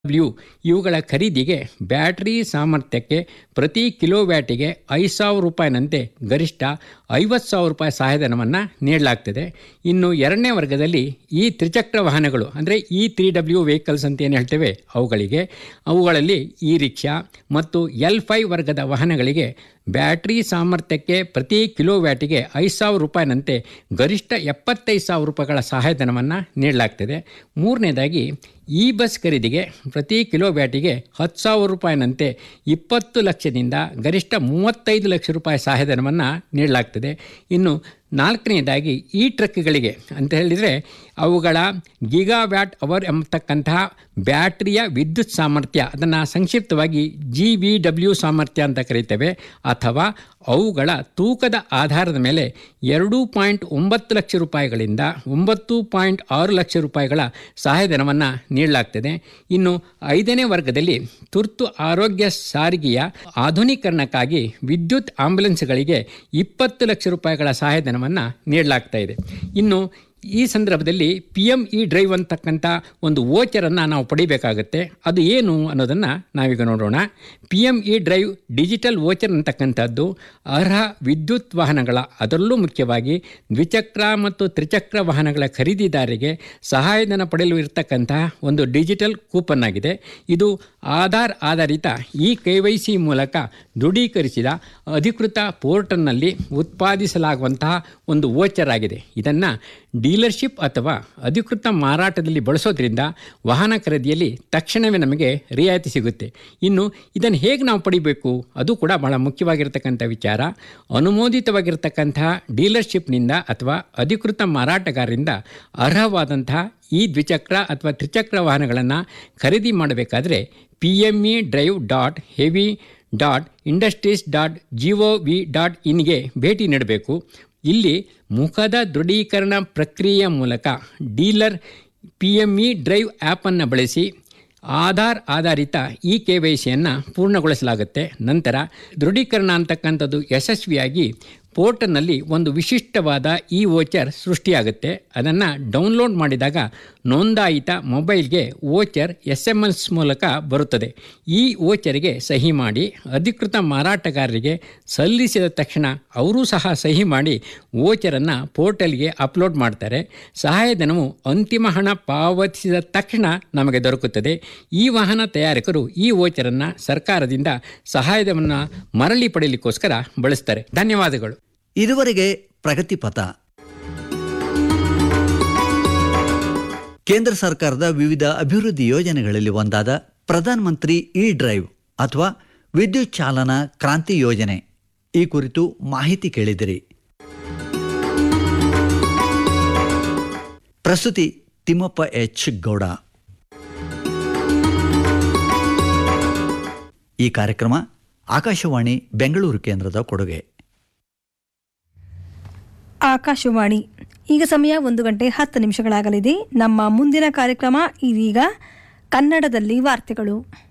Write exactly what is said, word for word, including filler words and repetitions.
W ಇವುಗಳ ಖರೀದಿಗೆ battery ಸಾಮರ್ಥ್ಯಕ್ಕೆ ಪ್ರತಿ ಕಿಲೋವ್ಯಾಟಿಗೆ ಐದು ಸಾವಿರ ರೂಪಾಯಿನಂತೆ ಗರಿಷ್ಠ ಐವತ್ತು ಸಾವಿರ ರೂಪಾಯಿ ಸಹಾಯಧನವನ್ನು ನೀಡಲಾಗ್ತದೆ. ಇನ್ನು ಎರಡನೇ ವರ್ಗದಲ್ಲಿ ಈ ತ್ರಿಚಕ್ರ ವಾಹನಗಳು ಅಂದರೆ ಇ ತ್ರೀ ಡಬ್ಲ್ಯೂ ವೆಹಿಕಲ್ಸ್ ಅಂತ ಏನು ಹೇಳ್ತೇವೆ ಅವುಗಳಿಗೆ ಅವುಗಳಲ್ಲಿ ಇ ರಿಕ್ಷಾ ಮತ್ತು ಎಲ್ ಫೈವ್ ವರ್ಗದ ವಾಹನಗಳಿಗೆ ಬ್ಯಾಟ್ರಿ ಸಾಮರ್ಥ್ಯಕ್ಕೆ ಪ್ರತಿ ಕಿಲೋವ್ಯಾಟಿಗೆ ಐದು ಸಾವಿರ ರೂಪಾಯಿನಂತೆ ಗರಿಷ್ಠ ಎಪ್ಪತ್ತೈದು ಸಾವಿರ ರೂಪಾಯಿಗಳ ಸಹಾಯಧನವನ್ನು ನೀಡಲಾಗ್ತದೆ. ಮೂರನೇದಾಗಿ ಈ ಬಸ್ ಖರೀದಿಗೆ ಪ್ರತಿ ಕಿಲೋವ್ಯಾಟಿಗೆ ಹತ್ತು ಸಾವಿರ ರೂಪಾಯಿನಂತೆ ಇಪ್ಪತ್ತು ಲಕ್ಷದಿಂದ ಗರಿಷ್ಠ ಮೂವತ್ತೈದು ಲಕ್ಷ ರೂಪಾಯಿ ಸಹಾಯಧನವನ್ನು ನೀಡಲಾಗ್ತದೆ. ಇನ್ನು ನಾಲ್ಕನೆಯದಾಗಿ ಈ ಟ್ರಕ್ಗಳಿಗೆ ಅಂತ ಹೇಳಿದರೆ ಅವುಗಳ ಗಿಗಾವ್ಯಾಟ್ ಅವರ್ ಎಂಬತಕ್ಕಂತಹ ಬ್ಯಾಟ್ರಿಯ ವಿದ್ಯುತ್ ಸಾಮರ್ಥ್ಯ ಅದನ್ನು ಸಂಕ್ಷಿಪ್ತವಾಗಿ ಜಿ ವಿ ಡಬ್ಲ್ಯೂ ಸಾಮರ್ಥ್ಯ ಅಂತ ಕರೀತೇವೆ ಅಥವಾ ಅವುಗಳ ತೂಕದ ಆಧಾರದ ಮೇಲೆ ಎರಡು ಪಾಯಿಂಟ್ ಒಂಬತ್ತು ಲಕ್ಷ ರೂಪಾಯಿಗಳಿಂದ ಒಂಬತ್ತು ಪಾಯಿಂಟ್ ಆರು ಲಕ್ಷ ರೂಪಾಯಿಗಳ ಸಹಾಯಧನವನ್ನು ನೀಡಲಾಗ್ತದೆ. ಇನ್ನು ಐದನೇ ವರ್ಗದಲ್ಲಿ ತುರ್ತು ಆರೋಗ್ಯ ಸಾರಿಗೆಯ ಆಧುನೀಕರಣಕ್ಕಾಗಿ ವಿದ್ಯುತ್ ಆಂಬ್ಯುಲೆನ್ಸ್ಗಳಿಗೆ ಇಪ್ಪತ್ತು ಲಕ್ಷ ರೂಪಾಯಿಗಳ ಸಹಾಯಧನವನ್ನು ನೀಡಲಾಗ್ತಾ ಇದೆ. ಇನ್ನು ಈ ಸಂದರ್ಭದಲ್ಲಿ ಪಿ ಎಮ್ ಇ ಡ್ರೈವ್ ಅಂತಕ್ಕಂಥ ಒಂದು ವೋಚರನ್ನು ನಾವು ಪಡಿಬೇಕಾಗತ್ತೆ. ಅದು ಏನು ಅನ್ನೋದನ್ನು ನಾವೀಗ ನೋಡೋಣ. P M E drive digital voucher ಅಂತಕ್ಕಂಥದ್ದು ಅರ್ಹ ವಿದ್ಯುತ್ ವಾಹನಗಳ ಅದರಲ್ಲೂ ಮುಖ್ಯವಾಗಿ ದ್ವಿಚಕ್ರ ಮತ್ತು ತ್ರಿಚಕ್ರ ವಾಹನಗಳ ಖರೀದಿದಾರರಿಗೆ ಸಹಾಯಧನ ಪಡೆಯಲು ಇರತಕ್ಕಂತಹ ಒಂದು ಡಿಜಿಟಲ್ ಕೂಪನ್ ಆಗಿದೆ. ಇದು ಆಧಾರ್ ಆಧಾರಿತ ಇ ಕೆ ವೈ ಸಿ ಮೂಲಕ ದೃಢೀಕರಿಸಿದ ಅಧಿಕೃತ ಪೋರ್ಟಲ್ನಲ್ಲಿ ಉತ್ಪಾದಿಸಲಾಗುವಂತಹ ಒಂದು ವೋಚರ್ ಆಗಿದೆ. ಇದನ್ನು ಡೀಲರ್ಶಿಪ್ ಅಥವಾ ಅಧಿಕೃತ ಮಾರಾಟದಲ್ಲಿ ಬಳಸೋದ್ರಿಂದ ವಾಹನ ಖರೀದಿಯಲ್ಲಿ ತಕ್ಷಣವೇ ನಮಗೆ ರಿಯಾಯಿತಿ ಸಿಗುತ್ತೆ. ಇನ್ನು ಇದನ್ನು ಹೇಗೆ ನಾವು ಪಡಿಬೇಕು ಅದು ಕೂಡ ಬಹಳ ಮುಖ್ಯವಾಗಿರ್ತಕ್ಕಂಥ ವಿಚಾರ. ಅನುಮೋದಿತವಾಗಿರ್ತಕ್ಕಂತಹ ಡೀಲರ್ಶಿಪ್ನಿಂದ ಅಥವಾ ಅಧಿಕೃತ ಮಾರಾಟಗಾರರಿಂದ ಅರ್ಹವಾದಂತಹ ಈ ದ್ವಿಚಕ್ರ ಅಥವಾ ತ್ರಿಚಕ್ರ ವಾಹನಗಳನ್ನು ಖರೀದಿ ಮಾಡಬೇಕಾದ್ರೆ P M E drive dot heavy dot industries dot G O V dot ಇನ್ಗೆ ಭೇಟಿ ನೀಡಬೇಕು. ಇಲ್ಲಿ ಮುಖದ ದೃಢೀಕರಣ ಪ್ರಕ್ರಿಯೆಯ ಮೂಲಕ dealer P M E drive ಆ್ಯಪನ್ನು ಬಳಸಿ ಆಧಾರ್ ಆಧಾರಿತ ಇ ಕೆ ವೈ ಸಿಯನ್ನು ಪೂರ್ಣಗೊಳಿಸಲಾಗುತ್ತೆ. ನಂತರ ದೃಢೀಕರಣ ಅಂತಕ್ಕಂಥದ್ದು ಯಶಸ್ವಿಯಾಗಿ ಪೋರ್ಟಲ್ನಲ್ಲಿ ಒಂದು ವಿಶಿಷ್ಟವಾದ ಇ ವೋಚರ್ ಸೃಷ್ಟಿಯಾಗುತ್ತೆ. ಅದನ್ನು ಡೌನ್ಲೋಡ್ ಮಾಡಿದಾಗ ನೋಂದಾಯಿತ ಮೊಬೈಲ್ಗೆ ವೋಚರ್ ಎಸ್ ಎಮ್ ಎಸ್ ಮೂಲಕ ಬರುತ್ತದೆ. ಈ ವೋಚರ್ಗೆ ಸಹಿ ಮಾಡಿ ಅಧಿಕೃತ ಮಾರಾಟಗಾರರಿಗೆ ಸಲ್ಲಿಸಿದ ತಕ್ಷಣ ಅವರೂ ಸಹ ಸಹಿ ಮಾಡಿ ವೋಚರನ್ನು ಪೋರ್ಟಲ್ಗೆ ಅಪ್ಲೋಡ್ ಮಾಡ್ತಾರೆ. ಸಹಾಯಧನವು ಅಂತಿಮ ಹಣ ಪಾವತಿಸಿದ ತಕ್ಷಣ ನಮಗೆ ದೊರಕುತ್ತದೆ. ಈ ವಾಹನ ತಯಾರಕರು ಈ ವೋಚರನ್ನು ಸರ್ಕಾರದಿಂದ ಸಹಾಯಧನವನ್ನು ಮರಳಿ ಪಡೆಯಲಿಕ್ಕೋಸ್ಕರ ಬಳಸ್ತಾರೆ. ಧನ್ಯವಾದಗಳು. ಇದುವರೆಗೆ ಪ್ರಗತಿಪಥ ಕೇಂದ್ರ ಸರ್ಕಾರದ ವಿವಿಧ ಅಭಿವೃದ್ಧಿ ಯೋಜನೆಗಳಲ್ಲಿ ಒಂದಾದ ಪ್ರಧಾನ ಮಂತ್ರಿ ಇ ಡ್ರೈವ್ ಅಥವಾ ವಿದ್ಯುತ್ ಚಾಲನಾ ಕ್ರಾಂತಿ ಯೋಜನೆ ಈ ಕುರಿತು ಮಾಹಿತಿ ಕೇಳಿದಿರಿ. ಪ್ರಸ್ತುತಿ ತಿಮ್ಮಪ್ಪ ಎಚ್ ಗೌಡ. ಈ ಕಾರ್ಯಕ್ರಮ ಆಕಾಶವಾಣಿ ಬೆಂಗಳೂರು ಕೇಂದ್ರದ ಕೊಡುಗೆ. ಆಕಾಶವಾಣಿ ಈಗ ಸಮಯ ಒಂದು ಗಂಟೆ ಹತ್ತು ನಿಮಿಷಗಳಾಗಲಿದೆ. ನಮ್ಮ ಮುಂದಿನ ಕಾರ್ಯಕ್ರಮ ಇದೀಗ ಕನ್ನಡದಲ್ಲಿ ವಾರ್ತೆಗಳು.